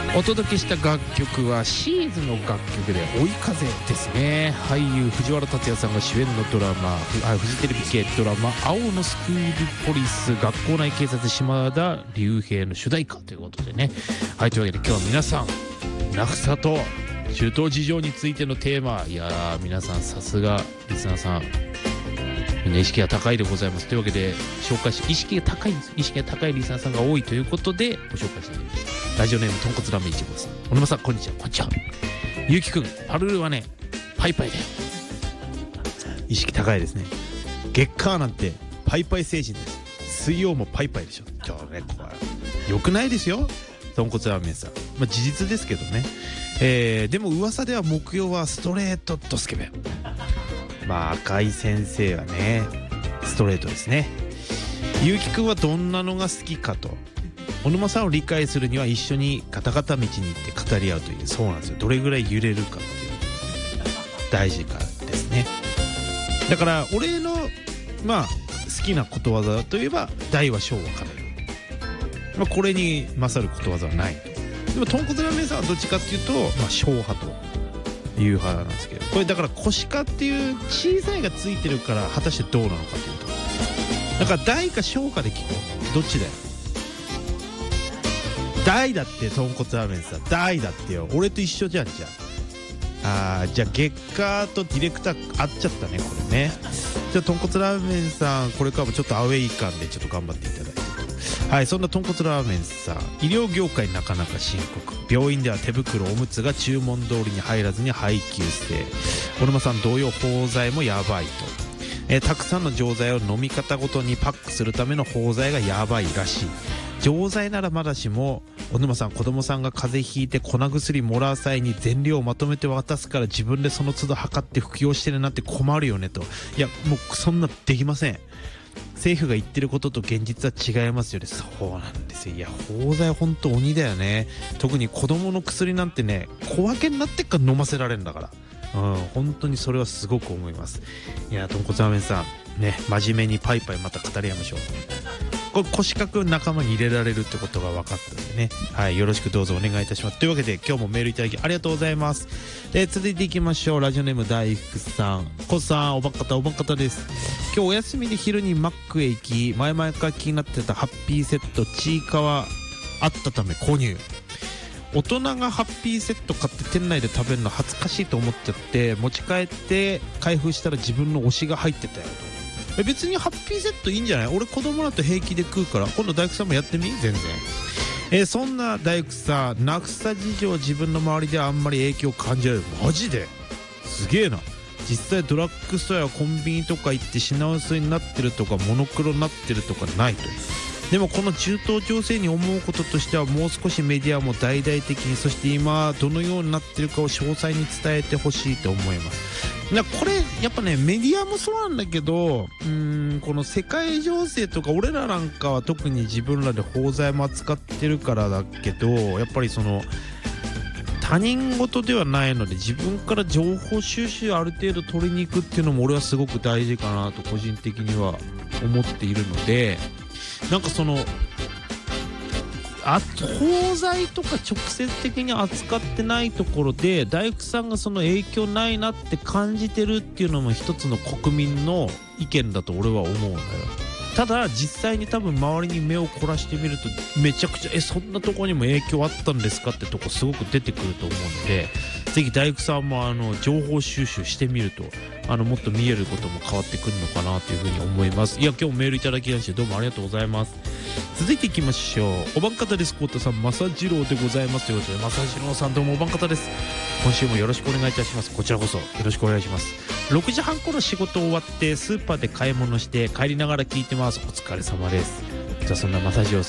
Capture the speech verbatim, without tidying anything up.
お届けした楽曲はシーズの楽曲で追い風ですね。俳優藤原竜也さんが主演のドラマ、あフジテレビ系ドラマ青のスクールポリス学校内警察島田隆平の主題歌ということでね。はい、というわけで今日は皆さんナフサと中東事情についてのテーマ、いやー皆さんさすがリスナーさん、みんな意識が高いでございます。というわけで紹介し意識が高い意識が高いリスナーさんが多いということでご紹介してみました。ラジオネームとんこつラーメンいちごさん、小沼さんこんにちは。こんにちは。ゆうきくん、パルルはねパイパイだよ。意識高いですね。月火なんてパイパイ精神です。水曜もパイパイでしょ。じゃあね、これよくないですよ、とんこつラーメンさん。まあ事実ですけどね。えー、でも噂では木曜はストレートドスケベ。まあ赤井先生はねストレートですね。ゆうきくんはどんなのが好きかと小沼さんを理解するには一緒にガタガタ道に行って語り合うという、そうなんですよ。どれぐらい揺れるかっていう大事からですね。だから俺のまあ好きなことわざといえば大は小はかなり、まあ、これに勝ることわざはないと。でもとんこつラーメンさんはどっちかっていうと、まあ、小派という派なんですけど、これだから腰化っていう小さいがついてるから果たしてどうなのかというと、だから大か小かで聞こう。どっちだよ。大だってとんこつラーメンさん大だってよ。俺と一緒じゃん。じゃああーじゃあ月火とディレクター合っちゃったねこれね。じゃあとんこつラーメンさんこれからもちょっとアウェイ感でちょっと頑張っていただいて、はい、そんなとんこつラーメンさん、医療業界なかなか深刻。病院では手袋おむつが注文通りに入らずに配給制。小沼さん同様包材もやばいと、えー、たくさんの錠剤を飲み方ごとにパックするための包材がやばいらしい。錠剤ならまだしも小沼さん、子供さんが風邪ひいて粉薬もらう際に全量をまとめて渡すから自分でその都度測って服用してるなんて困るよねと。いやもうそんなできません。政府が言ってることと現実は違いますよね。そうなんですよ。いや包材ほんと鬼だよね。特に子供の薬なんてね小分けになってっから飲ませられるんだから、うん、本当にそれはすごく思います。いやとんこつラーメンさんね、真面目にパイパイまた語り合いましょう。これ腰掛仲間に入れられるってことが分かったんでね、はい、よろしくどうぞお願いいたします。というわけで今日もメールいただきありがとうございます。で続いていきましょう。ラジオネーム大福さん、コさんおばんかたおばんかたです。今日お休みで昼にマックへ行き、前々から気になってたハッピーセットちいかわあったため購入。大人がハッピーセット買って店内で食べるの恥ずかしいと思っちゃって持ち帰って開封したら自分の推しが入ってたよと。別にハッピーセットいいんじゃない？俺子供だと平気で食うから今度大工さんもやってみ全然。えー、そんな大工さん、ナフサ事情自分の周りであんまり影響を感じられる。マジですげえな。実際ドラッグストアやコンビニとか行って品薄になってるとかモノクロになってるとかないと。でもこの中東情勢に思うこととしてはもう少しメディアも大々的に、そして今どのようになってるかを詳細に伝えてほしいと思います。なこれやっぱねメディアもそうなんだけど、うーんこの世界情勢とか俺らなんかは特に自分らで包材も扱ってるからだけど、やっぱりその他人事ではないので自分から情報収集ある程度取りに行くっていうのも俺はすごく大事かなと個人的には思っているので、なんかそのあ包材とか直接的に扱ってないところで大工さんがその影響ないなって感じてるっていうのも一つの国民の意見だと俺は思うんだよ。ただ実際に多分周りに目を凝らしてみるとめちゃくちゃえそんなとこにも影響あったんですかってとこすごく出てくると思うので、ぜひ大工さんもあの情報収集してみるとあのもっと見えることも変わってくるのかなというふうに思います。いや今日メールいただきましてどうもありがとうございます。続いていきましょう。おばんかたです。コータさん、まさじろうでございますということで、まさじろうさんどうもおばんかたです。今週もよろしくお願いいたします。こちらこそよろしくお願いします。ろくじはん頃仕事終わってスーパーで買い物して帰りながら聞いてます。お疲れ様です。じゃあそんなまさじろう